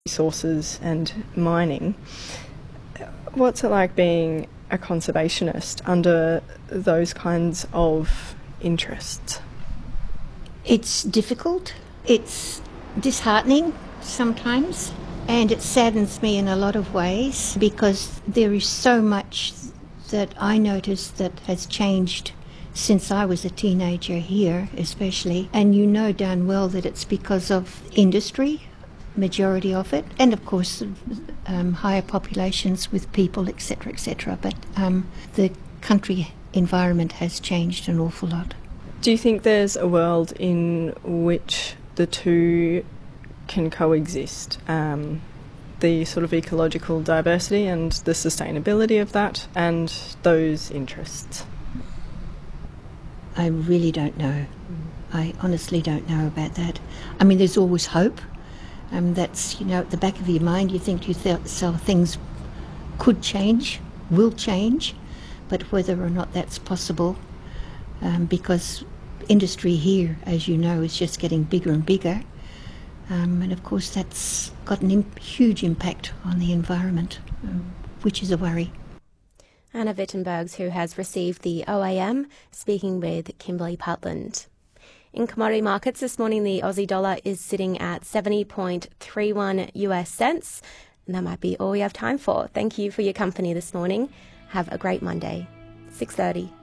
resources and mining. What's it like being a conservationist under those kinds of interests? It's difficult, it's disheartening sometimes, and it saddens me in a lot of ways because there is so much that I notice that has changed since I was a teenager here especially, and you know darn well that it's because of industry, majority of it, and of course higher populations with people, etc., but the country environment has changed an awful lot. Do you think there's a world in which the two can coexist? The sort of ecological diversity and the sustainability of that and those interests? I really don't know. I honestly don't know about that. I mean, there's always hope. That's, at the back of your mind, you think things could change, will change, but whether or not that's possible, because industry here, as you know, is just getting bigger and bigger, and of course that's got a huge impact on the environment, which is a worry. Anna Wittenbergs, who has received the OAM, speaking with Kimberly Putland. In commodity markets this morning, the Aussie dollar is sitting at 70.31 US cents. And that might be all we have time for. Thank you for your company this morning. Have a great Monday. 6:30.